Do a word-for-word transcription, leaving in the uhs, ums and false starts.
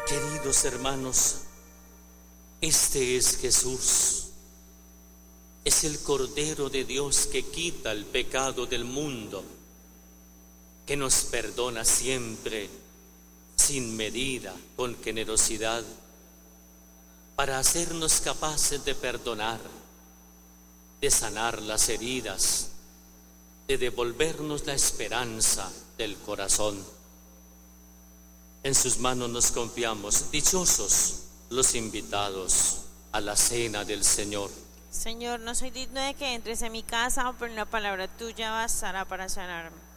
Queridos hermanos, este es Jesús. Es el Cordero de Dios que quita el pecado del mundo, que nos perdona siempre, sin medida, con generosidad, para hacernos capaces de perdonar, de sanar las heridas, de devolvernos la esperanza del corazón. En sus manos nos confiamos, dichosos los invitados a la cena del Señor. Señor, no soy digno de que entres en mi casa, pero una palabra tuya bastará para sanarme.